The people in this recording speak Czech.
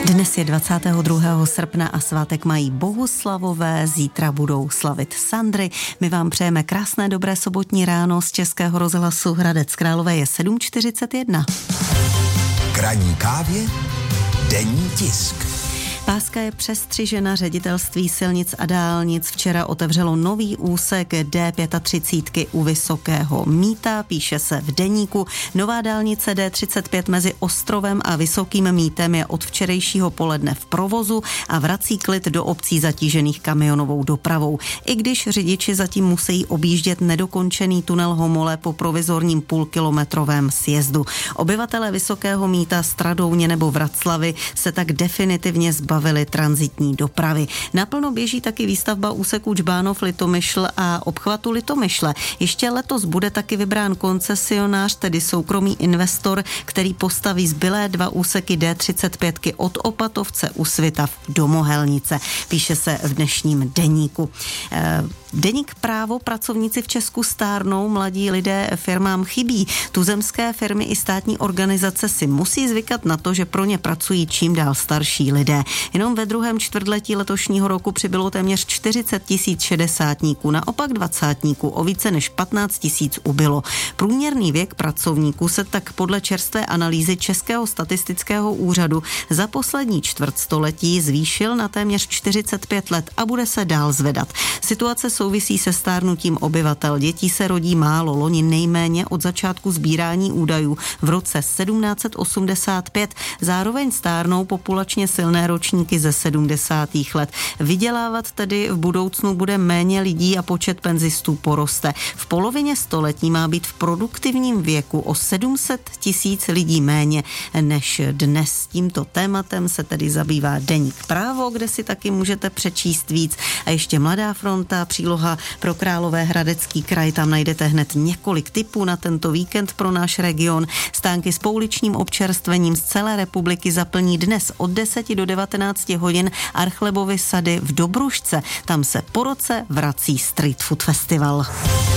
Dnes je 22. srpna a svátek mají Bohuslavové, zítra budou slavit Sandry. My vám přejeme krásné dobré sobotní ráno z Českého rozhlasu Hradec Králové, je 7:41. K ranní kávě denní tisk. Páska je přestřižena, Ředitelství silnic a dálnic včera otevřelo nový úsek D35 u Vysokého Mýta, píše se v deníku. Nová dálnice D35 mezi Ostrovem a Vysokým Mýtem je od včerejšího poledne v provozu a vrací klid do obcí zatížených kamionovou dopravou. I když řidiči zatím musí objíždět nedokončený tunel Homole po provizorním půlkilometrovém sjezdu. Obyvatelé Vysokého Mýta, Stradouně nebo Vraclavy se tak definitivně zbavili tranzitní dopravy. Naplno běží taky výstavba úseků Čbánov-Litomyšl a obchvatu Litomyšle. Ještě letos bude taky vybrán koncesionář, tedy soukromý investor, který postaví zbylé dva úseky D35 od Opatovce u Svitav do Mohelnice. Píše se v dnešním deníku. Deník Právo, pracovníci v Česku stárnou, mladí lidé firmám chybí. Tuzemské firmy i státní organizace si musí zvykat na to, že pro ně pracují čím dál starší lidé. Jenom ve druhém čtvrtletí letošního roku přibylo téměř 40 000 šedesátníků, naopak dvacátníků o více než 15 000 ubylo. Průměrný věk pracovníků se tak podle čerstvé analýzy Českého statistického úřadu za poslední čtvrtstoletí zvýšil na téměř 45 let a bude se dál zvedat. Situace souvisí se stárnutím obyvatel. Dětí se rodí málo, loni nejméně od začátku sbírání údajů v roce 1785. Zároveň stárnou populačně silné ročníky ze 70. let. Vydělávat tedy v budoucnu bude méně lidí a počet penzistů poroste. V polovině století má být v produktivním věku o 700 000 lidí méně než dnes. Tímto tématem se tedy zabývá deník Právo, kde si taky můžete přečíst víc. A ještě Mladá fronta, příloha pro Královéhradecký kraj, tam najdete hned několik tipů na tento víkend pro náš region. Stánky s pouličním občerstvením z celé republiky zaplní dnes od 10 do 19 hodin Archlebovy sady v Dobrušce. Tam se po roce vrací Street Food Festival.